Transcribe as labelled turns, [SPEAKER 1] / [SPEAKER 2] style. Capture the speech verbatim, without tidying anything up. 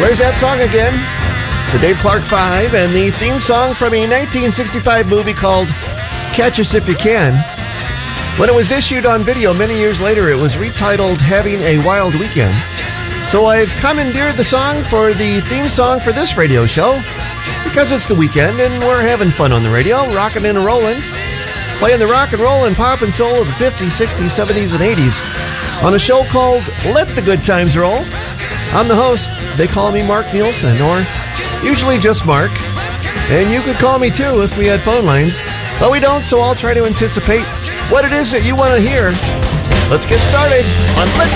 [SPEAKER 1] There's that song again. The Dave Clark Five and the theme song from a nineteen sixty-five movie called Catch Us If You Can. When it was issued on video many years later, it was retitled Having a Wild Weekend. So I've commandeered the song for the theme song for this radio show because it's the weekend and we're having fun on the radio, rocking and rolling, playing the rock and roll and pop and soul of the fifties, sixties, seventies, and eighties on a show called Let the Good Times Roll. I'm the host. They call me Mark Nielsen, or usually just Mark. And you could call me too if we had phone lines, but we don't, so I'll try to anticipate what it is that you want to hear. Let's get started on Let